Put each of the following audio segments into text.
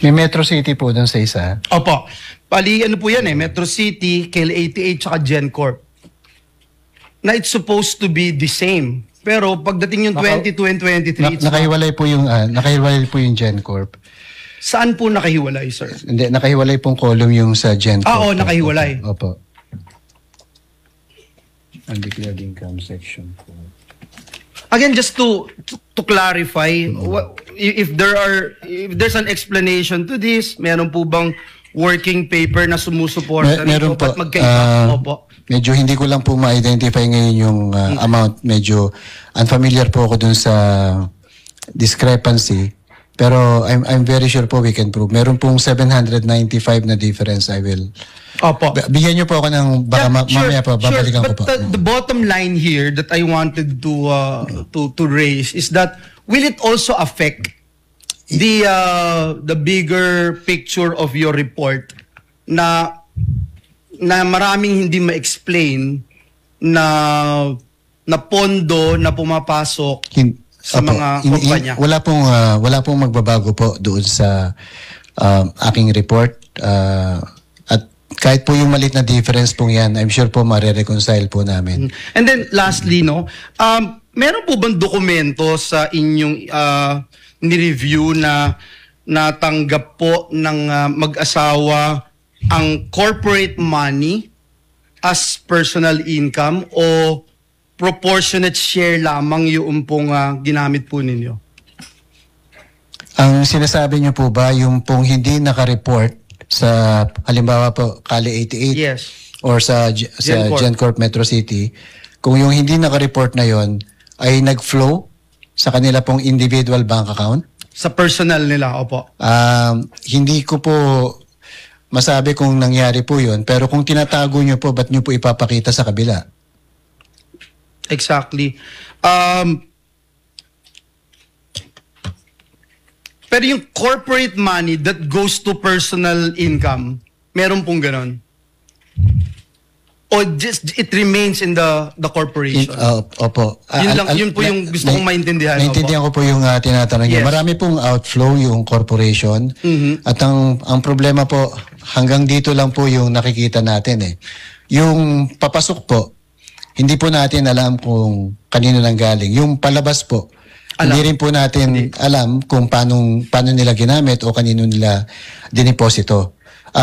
May Metro City po dun sa isa. Opo. Pali, ano po yan Metro City, KL88, tsaka GenCorp. Na it's supposed to be the same. Pero pagdating yung 22 and 23, nakahiwalay po yung GenCorp. Saan po nakahiwalay, sir? Hindi, nakahiwalay pong column yung sa GenCorp. Oo, nakahiwalay. Opo. Undeclared income section po. Again, just to clarify, if there's an explanation to this, meron po bang working paper na sumusuporta meron po. Opo. Medyo hindi ko lang po ma-identify ngayon yung amount. Medyo unfamiliar po ako dun sa discrepancy. Pero I'm very sure po we can prove. Meron pong 795 na difference. I will. Opo. Bigyan niyo po ako ng baka mamaya po babalikan ko po. But the bottom line here that I wanted to raise is that will it also affect the bigger picture of your report na maraming hindi ma-explain na pondo na pumapasok sa mga kumpanya? Wala pong magbabago po doon sa aking report. At kahit po yung malit na difference pong yan, I'm sure po mare-reconcile po namin. And then lastly, meron po bang dokumento sa inyong ni-review na natanggap po ng mag-asawa ang corporate money as personal income o proportionate share lamang yung pong ginamit po ninyo? Ang sinasabi niyo po ba yung pong hindi naka-report sa halimbawa po Kali 88 yes. or sa GenCorp Metro City, kung yung hindi naka-report na yon ay nag-flow sa kanila pong individual bank account? Sa personal nila, opo. Hindi ko po masabi kung nangyari po yun, pero kung tinatago nyo po, ba't nyo po ipapakita sa kabila? Exactly. Pero yung corporate money that goes to personal income, meron pong ganon? O just it remains in the corporation? Opo. Yun po yung gusto kong maintindihan. Naintindihan ko po yung tinatanong niyo. Yes. Marami pong outflow yung corporation. At ang problema po, hanggang dito lang po yung nakikita natin eh. Yung papasok po, hindi po natin alam kung kanino nang galing. Yung palabas po, hindi rin po natin alam kung paano nila ginamit o kanino nila diniposito.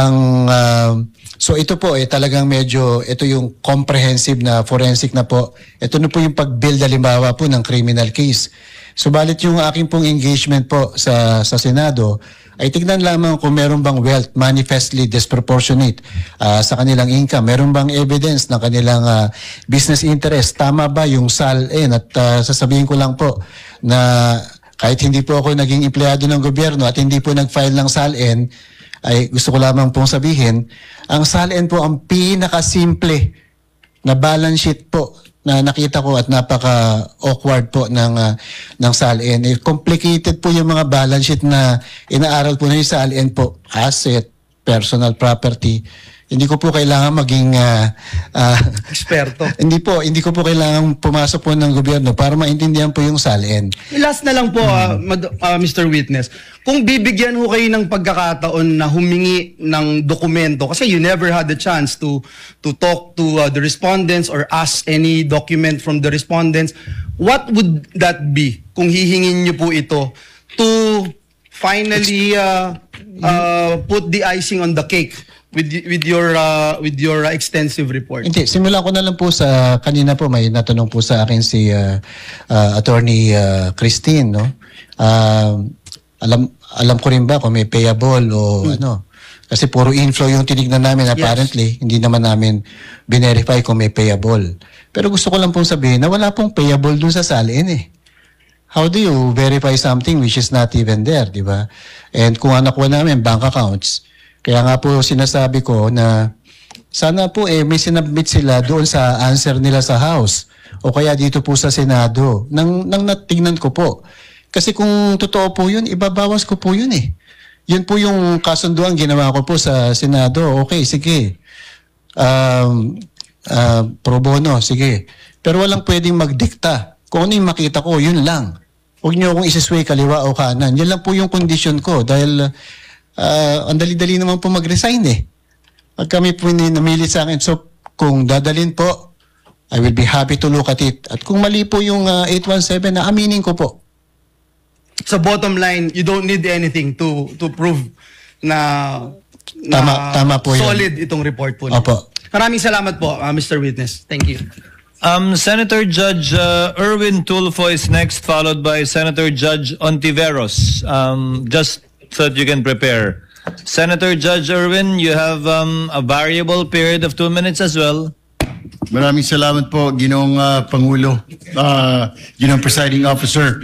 So ito po talagang medyo, ito yung comprehensive na forensic na po. Ito na po yung pag-build halimbawa po ng criminal case. Subalit yung aking pong engagement po sa Senado ay tignan lamang kung meron bang wealth manifestly disproportionate sa kanilang income. Meron bang evidence ng kanilang business interest. Tama ba yung SALN? At sasabihin ko lang po na kahit hindi po ako naging empleyado ng gobyerno at hindi po nag-file ng SALN, ay gusto ko lamang pong sabihin, ang SALN po ang pinakasimple na balance sheet po na nakita ko at napaka-awkward po ng SALN. Complicated po yung mga balance sheet na inaaral po na yung SALN po. Asset, personal property. Hindi ko po kailangan maging eksperto. Hindi ko po kailangan pumasok po ng gobyerno para maintindihan po yung SALN. Last na lang po, Mr. Witness. Kung bibigyan ho kayo ng pagkakataon na humingi ng dokumento, kasi you never had the chance to talk to the respondents or ask any document from the respondents, what would that be kung hihingin niyo po ito to finally put the icing on the cake with your extensive report? Hindi, simulan ko na lang po sa kanina po, may natanong po sa akin si Attorney Christine, no? Alam ko rin ba kung may payable o ano? Kasi puro inflow yung tinignan namin apparently. Yes. Hindi naman namin binerify kung may payable. Pero gusto ko lang pong sabihin na wala pong payable dun sa SALN eh. How do you verify something which is not even there, di ba? And kung nakuha namin bank accounts, kaya nga po sinasabi ko na sana po may sinabmit sila doon sa answer nila sa House o kaya dito po sa Senado nang natingnan ko po. Kasi kung totoo po yun, ibabawas ko po yun eh. Yun po yung kasunduan ginawa ko po sa Senado. Okay, sige. Pro bono, sige. Pero walang pwedeng magdikta. Kung ano yung makita ko, yun lang. Huwag niyo akong isisway kaliwa o kanan. Yan lang po yung condition ko dahil ang dali-dali naman po mag-resign eh. Pag kami po namili sa akin, so kung dadalhin po, I will be happy to look at it. At kung mali po yung 817, na aminin ko po. Sa bottom line, you don't need anything to prove na Tama po yun. solid itong report po. niyo. Opo. Maraming salamat po, Mr. Witness. Thank you. Senator Judge Erwin Tulfo is next, followed by Senator Judge Ontiveros. Just so that you can prepare. Senator Judge Erwin, you have a variable period of 2 minutes as well. Maraming salamat po, Ginoong Pangulo, Ginoong Presiding Officer.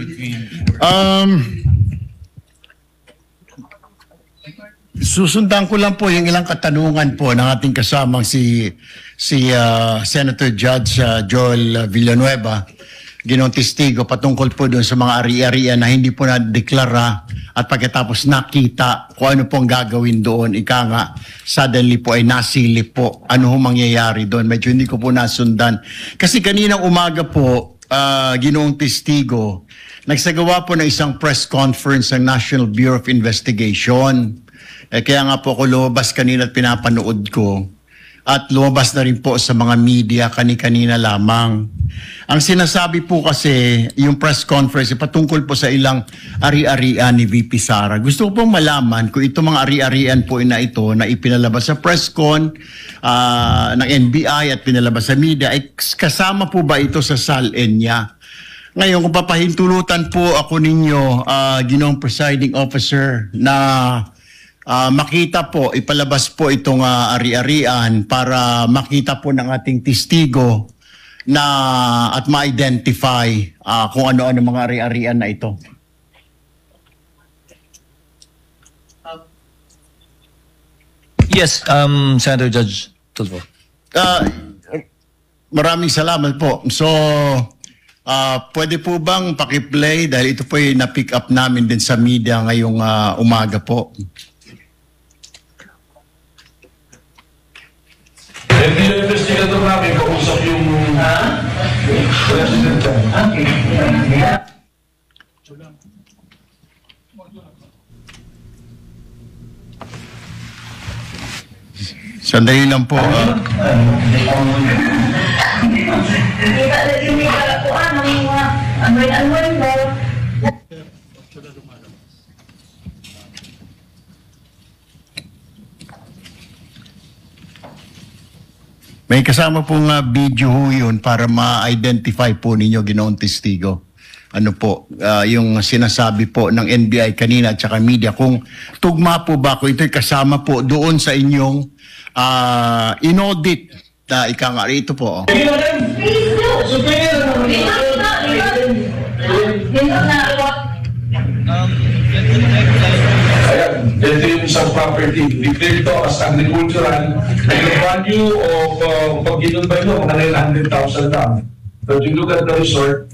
Susundan ko lang po yung ilang katanungan po ng ating kasamang si Senator Judge Joel Villanueva, Ginoong testigo patungkol po doon sa mga ari-arian na hindi po na-deklara at pagkatapos nakita kung ano pong gagawin doon, ika nga, suddenly po ay nasilip po ano ho mangyayari doon. Medyo hindi ko po nasundan. Kasi kaninang umaga po, Ginoong testigo, nagsagawa po ng isang press conference ng National Bureau of Investigation. Kaya nga po ako lumabas kanina at pinapanood ko. At lumabas na rin po sa mga media kani-kanina lamang. Ang sinasabi po kasi, yung press conference, patungkol po sa ilang ari-arian ni VP Sara. Gusto ko pong malaman kung itong mga ari-arian po na ito na ipinalabas sa press con ng NBI at pinalabas sa media, ay kasama po ba ito sa SALN niya? Ngayon, kung papahintulutan po ako ninyo, Ginoong Presiding Officer, na makita po, ipalabas po itong ari-arian para makita po ng ating testigo na at ma-identify kung ano-ano mga ari-arian na ito. Yes, Senator Judge Tulfo. Maraming salamat po. So, pwede po bang pakiplay dahil ito po ay na-pick up namin din sa media ngayong umaga po. Hindi yung investigator namin, kausap yung president. Sandali lang po. May kasama pong video ho yun para ma-identify po ninyo, Ginoong testigo. Ano po, yung sinasabi po ng NBI kanina at saka media, kung tugma po ba ko, ito'y kasama po doon sa inyong in-audit na ika nga rito po. Ayan, ito yung isang property. Declared to as agricultural. The value of pag ginunbay mo, mga 900,000 lang. But you look at the resort,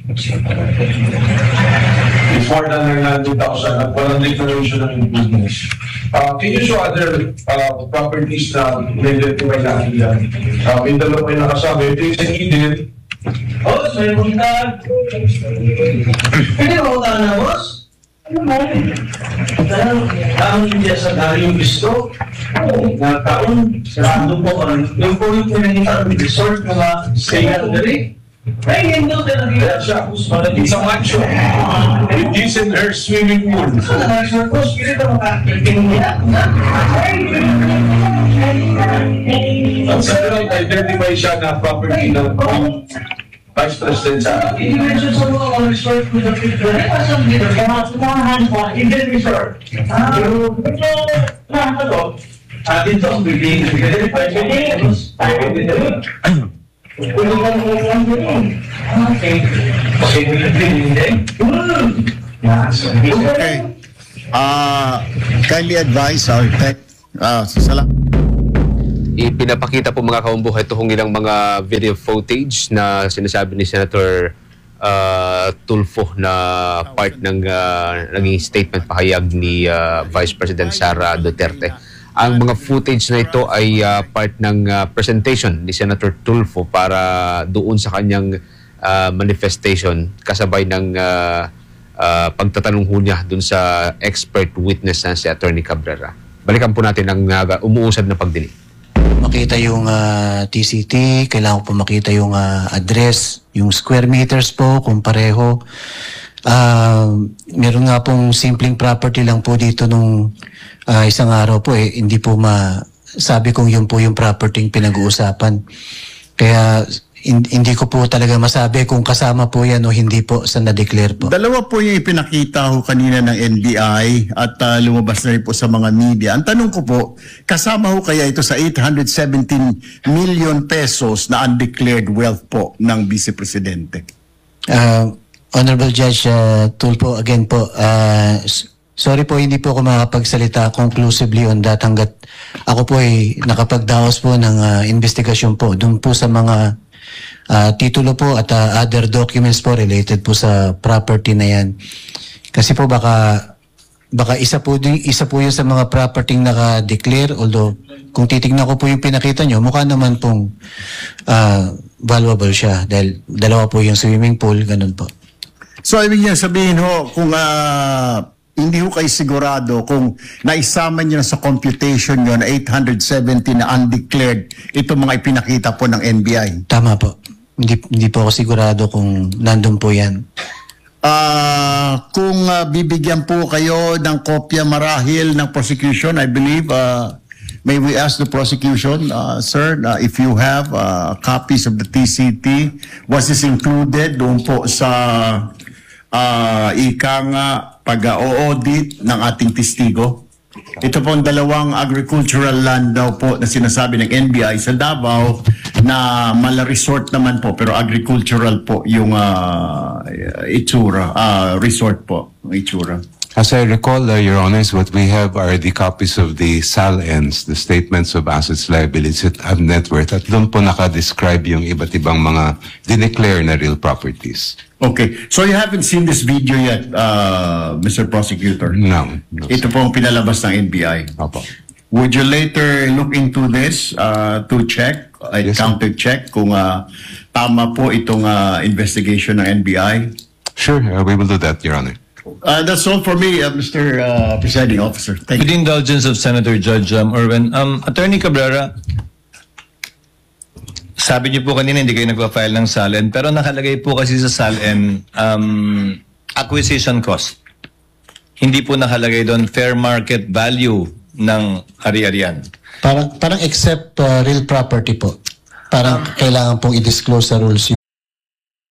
it's more than 900,000 at walang declaration ng improvements. Can you show other properties na na-identify natin yan? May dalawa may nakasabi. Ito yung sa Eden. Oh, may punta. Pwede mo ka na, boss? Ano mo? Taon hindi sa dari yung gusto. Na taon, sarado po ka. Yung po yung pinagita ng resort, mga stay at the rig. Ay, hindi talaga Kaya siya, it's a mansion. With decent her swimming pool. So, na-resort ko, spirit ang makakiting niya. At sa ground, identify siya na property ng Vice President Sara. I-mention sa mga resort ko na picture. Ay, asang dito, kamahan pa, hindi resort. Pero, ito, lahat na to. Dito, bigay, Okay. Kindly advise our tech. Ipinapakita po mga kaumbuhay itong ilang mga video footage na sinasabi ni Senator Tulfo na part ng naging statement pahayag ni Vice President Sara Duterte. Ang mga footage na ito ay part ng presentation ni Senator Tulfo para doon sa kanyang manifestation kasabay ng pagtatanong ho niya dun sa expert witness na si Attorney Cabrera. Balikan po natin ang umuusad na pagdinig. Makita yung TCT, kailangan po makita yung address, yung square meters po kung pareho. Meron nga pong simpleng property lang po dito nung isang araw po hindi po sabi kong yun po yung property yung pinag-uusapan. Kaya hindi ko po talaga masabi kung kasama po yan o hindi po sa na-declare po. Dalawa po yung ipinakita ho kanina ng NBI at lumabas na rin po sa mga media. Ang tanong ko po, kasama ho kaya ito sa 817 million pesos na undeclared wealth po ng Vice Presidente? Honorable Judge Tulfo, again po, sorry po, hindi po ako makapagsalita conclusively on that hanggat ako po ay nakapagdaos po ng investigasyon po dun po sa mga titulo po at other documents po related po sa property na yan. Kasi po baka isa po yun sa mga property naka-declare, although kung titignan ko po yung pinakita nyo, mukha naman pong valuable siya dahil dalawa po yung swimming pool, ganun po. So, ibig niya sabihin ho, kung hindi ho kayo sigurado kung naisama niyo na sa computation niyo na 870 na undeclared, ito mga ipinakita po ng NBI. Tama po. Hindi po ako sigurado kung nandun po yan. Kung bibigyan po kayo ng kopya marahil ng prosecution, I believe, may we ask the prosecution, sir, if you have copies of the TCT, was this included doon po sa pag-audit ng ating testigo? Ito po ang dalawang agricultural land daw po na sinasabi ng NBI sa Davao na mala-resort naman po pero agricultural po yung itsura, resort po, itsura. As I recall, Your Honors, what we have are the copies of the SALNs, the Statements of Assets, Liabilities, and Net Worth. At doon po naka-describe yung iba't ibang mga dineclare na real properties. Okay. So you haven't seen this video yet, Mr. Prosecutor? No. Ito po ang pinalabas ng NBI. Opo. Would you later look into this to check, Yes, counter-check kung tama po itong investigation ng NBI? Sure, we will do that, Your Honor. That's all for me, Mr. Presiding Officer. Thank With the you. indulgence of Senator Judge Irwin, Attorney Cabrera, sabi niyo po kanina hindi kayo nagpa-file ng SALN, pero nakalagay po kasi sa SALN acquisition cost. Hindi po nakalagay doon fair market value ng ari-arian. Parang except real property po. Parang kailangan pong i-disclose sa rules